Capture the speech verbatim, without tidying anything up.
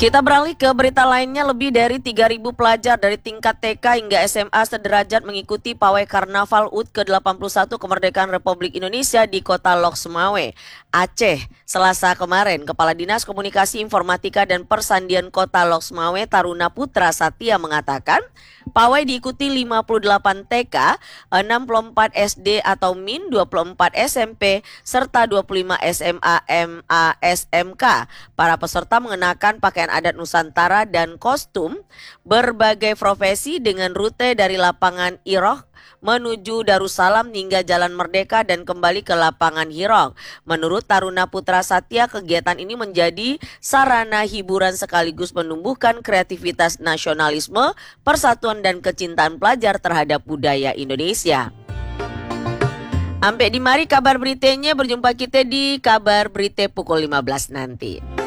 Kita beralih ke berita lainnya. Lebih dari tiga ribu pelajar dari tingkat T K hingga S M A sederajat mengikuti pawai Karnaval U T ke delapan puluh satu Kemerdekaan Republik Indonesia di Kota Lok Sumawe, Aceh, Selasa kemarin. Kepala Dinas Komunikasi Informatika dan Persandian Kota Lok Sumawe, Taruna Putra Satya, mengatakan pawai diikuti lima puluh delapan T K, enam puluh empat S D atau Min, dua puluh empat S M P, serta dua puluh lima S M A M A S M K. Para peserta mengenakan pakaian adat Nusantara dan kostum berbagai profesi dengan rute dari lapangan Irok menuju Darussalam hingga Jalan Merdeka dan kembali ke lapangan Hirok. Menurut Taruna Putra Satya, kegiatan ini menjadi sarana hiburan sekaligus menumbuhkan kreativitas, nasionalisme, persatuan dan kecintaan pelajar terhadap budaya Indonesia. Sampai di mari kabar beritanya, berjumpa kita di kabar berita pukul lima belas nanti.